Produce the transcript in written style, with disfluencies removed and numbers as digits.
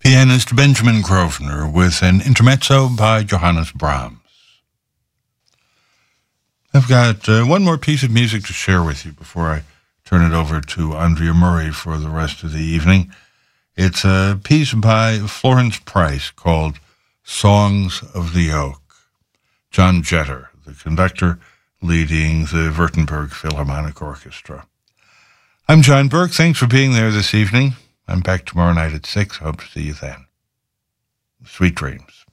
Pianist Benjamin Grosvenor with an intermezzo by Johannes Brahms. I've got one more piece of music to share with you before I turn it over to Andrea Murray for the rest of the evening. It's a piece by Florence Price called Songs of the Oak. John Jetter, the conductor, leading the Württemberg Philharmonic Orchestra. I'm John Burke. Thanks for being there this evening. I'm back tomorrow night at 6. Hope to see you then. Sweet dreams.